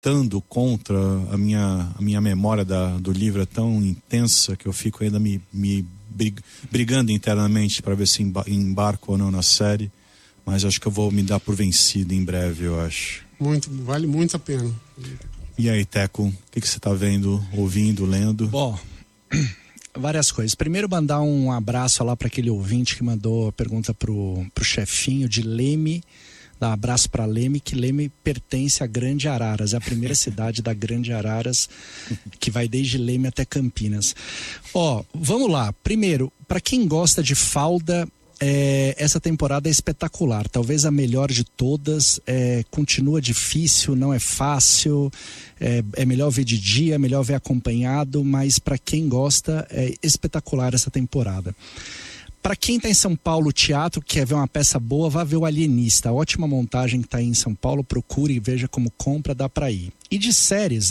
lutando contra a minha memória do livro é tão intensa que eu fico ainda me brigando internamente para ver se embarco ou não na série, mas acho que eu vou me dar por vencido em breve, eu acho. Vale muito a pena. E aí, Teco, o que você está vendo, ouvindo, lendo? Bom, várias coisas. Primeiro, mandar um abraço lá para aquele ouvinte que mandou a pergunta pro chefinho de Leme. Dar um abraço para Leme, que Leme pertence a Grande Araras, é a primeira cidade da Grande Araras, que vai desde Leme até Campinas. Vamos lá. Primeiro, para quem gosta de falda, essa temporada é espetacular, talvez a melhor de todas. Continua difícil, não é fácil, é melhor ver de dia, é melhor ver acompanhado, mas para quem gosta, é espetacular essa temporada. Para quem está em São Paulo, teatro, quer ver uma peça boa, vá ver o Alienista. A ótima montagem que está aí em São Paulo, procure e veja como compra, dá para ir. E de séries,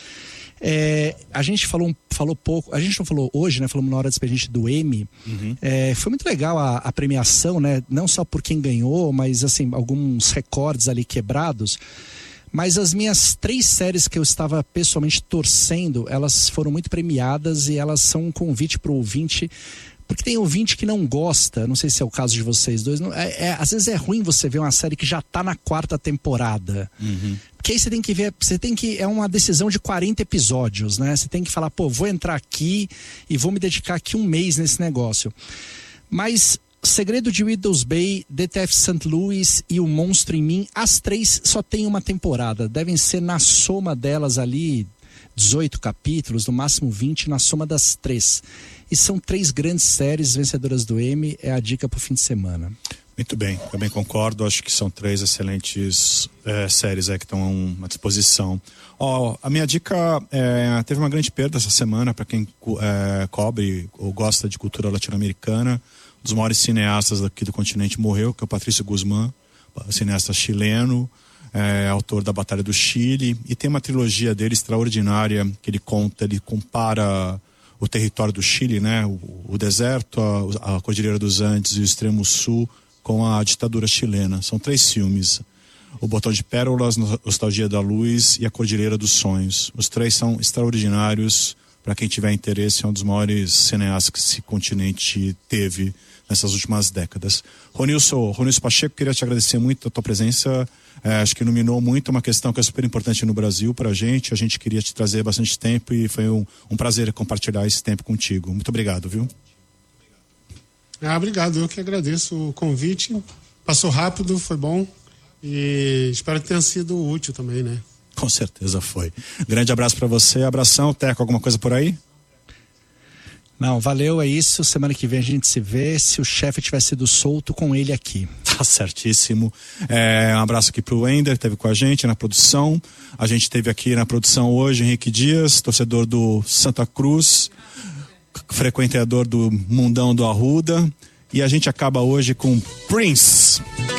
a gente falou pouco, a gente não falou hoje, né? Falamos na hora despedida do Emmy. Uhum. Foi muito legal a premiação, né? Não só por quem ganhou, mas assim, alguns recordes ali quebrados. Mas as minhas 3 séries que eu estava pessoalmente torcendo, elas foram muito premiadas e elas são um convite para o ouvinte. Porque tem ouvinte que não gosta, não sei se é o caso de vocês dois, às vezes é ruim você ver uma série que já tá na 4ª temporada. Uhum. Porque aí você tem que ver, é uma decisão de 40 episódios, né? Você tem que falar, vou entrar aqui e vou me dedicar aqui um mês nesse negócio. Mas Segredo de Widows Bay, DTF St. Louis e O Monstro em Mim, as 3 só tem uma temporada. Devem ser na soma delas ali 18 capítulos, no máximo 20, na soma das 3. E são 3 grandes séries vencedoras do Emmy, é a dica pro fim de semana. Muito bem, também concordo, acho que são 3 excelentes séries que estão à disposição. A minha dica, teve uma grande perda essa semana para quem cobre ou gosta de cultura latino-americana. Um dos maiores cineastas aqui do continente morreu, que é o Patrício Guzmán, cineasta chileno, autor da Batalha do Chile, e tem uma trilogia dele extraordinária que ele compara o território do Chile, né, o deserto, a Cordilheira dos Andes e o extremo sul com a ditadura chilena. São 3 filmes: O Botão de Pérolas, Nostalgia da Luz e A Cordilheira dos Sonhos. Os 3 são extraordinários. Para quem tiver interesse, é um dos maiores cineastas que esse continente teve nessas últimas décadas. Ronilson Pacheco, queria te agradecer muito a tua presença. Acho que iluminou muito uma questão que é super importante no Brasil pra gente. A gente queria te trazer bastante tempo e foi um prazer compartilhar esse tempo contigo. Muito obrigado, viu? Obrigado, eu que agradeço o convite. Passou rápido, foi bom e espero que tenha sido útil também, né? Com certeza foi. Grande abraço pra você, abração. Teco, alguma coisa por aí? Não, valeu, é isso. Semana que vem a gente se vê. Se o chefe tivesse sido solto, com ele aqui. Tá certíssimo. Um abraço aqui pro Wender, esteve com a gente na produção. A gente teve aqui na produção hoje Henrique Dias, torcedor do Santa Cruz, frequentador do Mundão do Arruda. E a gente acaba hoje com Prince.